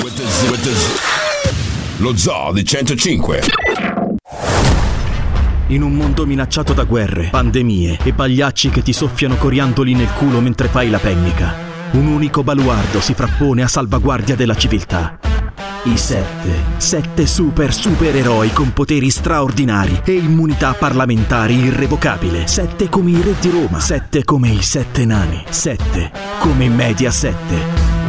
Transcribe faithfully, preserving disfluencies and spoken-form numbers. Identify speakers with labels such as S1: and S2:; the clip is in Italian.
S1: Lo Zoo di centocinque.
S2: In un mondo minacciato da guerre, pandemie e pagliacci che ti soffiano coriandoli nel culo mentre fai la pennica, un unico baluardo si frappone a salvaguardia della civiltà. I sette. Sette super supereroi con poteri straordinari e immunità parlamentari irrevocabile. Sette come i re di Roma. Sette come i sette nani. Sette come Mediaset.